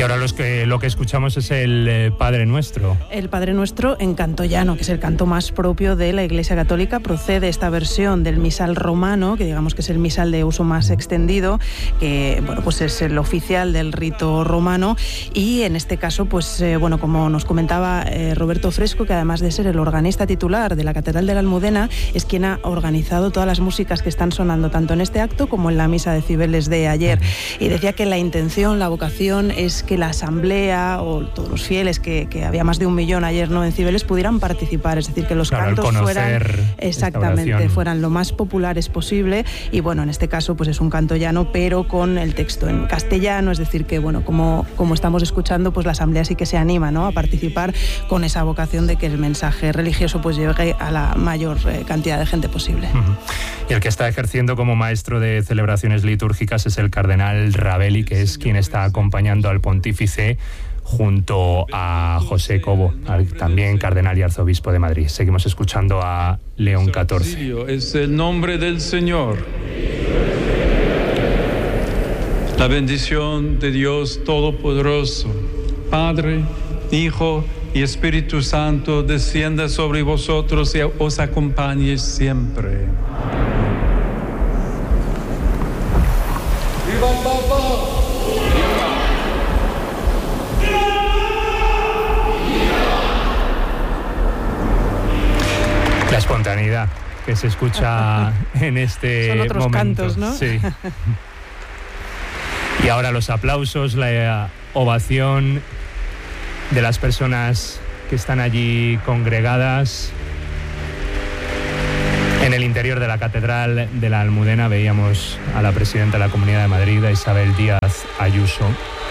ahora lo que escuchamos es el Padre Nuestro. El Padre Nuestro en canto llano, que es el canto más propio de la Iglesia Católica. Procede esta versión del misal romano, que digamos que es el misal de uso más extendido, que bueno, pues es el oficial del rito romano. Y en este caso, pues bueno, como nos comentaba Roberto Fresco, que además de ser el organista titular de la Catedral de la Almudena, es quien ha organizado todas las músicas que están sonando tanto en este acto como en la misa de Cibeles de ayer. Y decía que la intención, la vocación es que la asamblea o todos los fieles, que había más de 1 millón ayer, ¿no?, en Cibeles, pudieran participar, es decir, que los cantos fueran lo más populares posible. Y bueno, en este caso pues es un canto llano, pero con el texto en castellano, es decir, que bueno, como estamos escuchando, pues la asamblea sí que se anima, ¿no?, a participar con esa vocación de que el mensaje religioso pues llegue a la mayor cantidad de gente posible. Y el que está ejerciendo como maestro de celebraciones litúrgicas es el cardenal Ravelli, que es quien está acompañando al pontífice junto a José Cobo, también cardenal y arzobispo de Madrid. Seguimos escuchando a León XIV. Es el nombre del Señor. La bendición de Dios Todopoderoso, Padre, Hijo y Espíritu Santo, descienda sobre vosotros y os acompañe siempre. ¡Viva el Papa! La espontaneidad que se escucha en este Son otros momento. Cantos, ¿no? Sí. Y ahora los aplausos, la ovación de las personas que están allí congregadas. En el interior de la Catedral de la Almudena veíamos a la presidenta de la Comunidad de Madrid, a Isabel Díaz Ayuso,